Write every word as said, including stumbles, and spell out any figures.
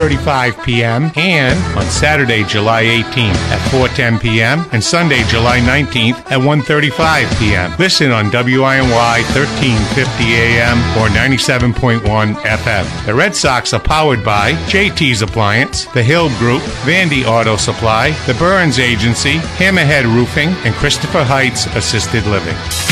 thirty-five p m and on Saturday, July eighteenth at four ten p m and Sunday, July nineteenth at one thirty-five p m Listen on W I N Y thirteen fifty A M or ninety-seven point one F M. The Red Sox are powered by J T's Appliance, The Hill Group, Vandy Auto Supply, The Burns Agency, Hammerhead Roofing, and Christopher Heights Assisted Living.